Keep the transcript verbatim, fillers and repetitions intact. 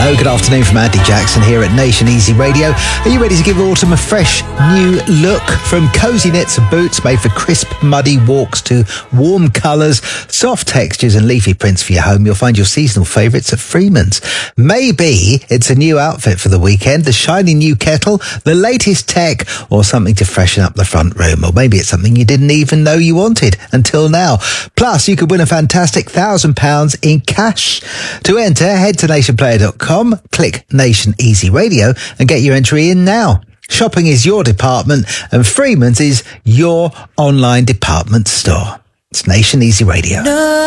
Hello, good afternoon from Andy Jackson here at Nation Easy Radio. Are you ready to give autumn a fresh new look? From cosy knits and boots made for crisp, muddy walks to warm colours, soft textures and leafy prints for your home, you'll find your seasonal favourites at Freeman's. Maybe it's a new outfit for the weekend, the shiny new kettle, the latest tech, or something to freshen up the front room. Or maybe it's something you didn't even know you wanted until now. Plus, you could win a fantastic one thousand pounds in cash. To enter, head to nation player dot com, click Nation Easy Radio and get your entry in now. Shopping is your department and Freeman's is your online department store. It's Nation Easy Radio. No.